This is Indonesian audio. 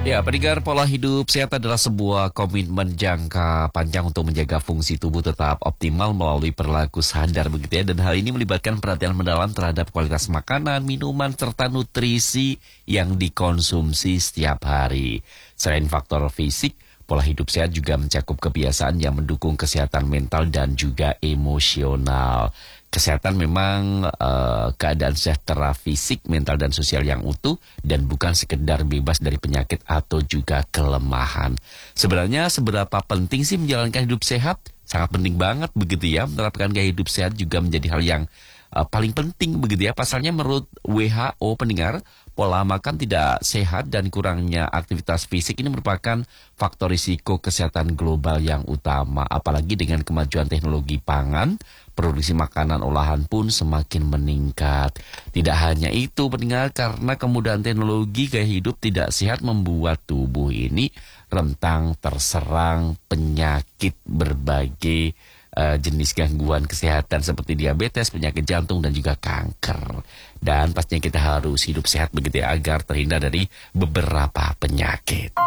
Ya, pendengar, pola hidup sehat adalah sebuah komitmen jangka panjang untuk menjaga fungsi tubuh tetap optimal melalui perilaku sadar begitu ya. Dan hal ini melibatkan perhatian mendalam terhadap kualitas makanan, minuman, serta nutrisi yang dikonsumsi setiap hari. Selain faktor fisik, pola hidup sehat juga mencakup kebiasaan yang mendukung kesehatan mental dan juga emosional. Kesehatan memang keadaan sejahtera fisik, mental, dan sosial yang utuh dan bukan sekedar bebas dari penyakit atau juga kelemahan. Sebenarnya seberapa penting sih menjalankan hidup sehat? Sangat penting banget begitu ya. Menerapkan gaya hidup sehat juga menjadi hal yang paling penting begitu ya. Pasalnya menurut WHO, pendengar, pola makan tidak sehat dan kurangnya aktivitas fisik ini merupakan faktor risiko kesehatan global yang utama. Apalagi dengan kemajuan teknologi pangan, produksi makanan olahan pun semakin meningkat. Tidak hanya itu, pendengar, karena kemudahan teknologi, gaya hidup tidak sehat membuat tubuh ini rentang terserang penyakit berbagai jenis gangguan kesehatan seperti diabetes, penyakit jantung, dan juga kanker. Dan pastinya kita harus hidup sehat begitu ya, agar terhindar dari beberapa penyakit.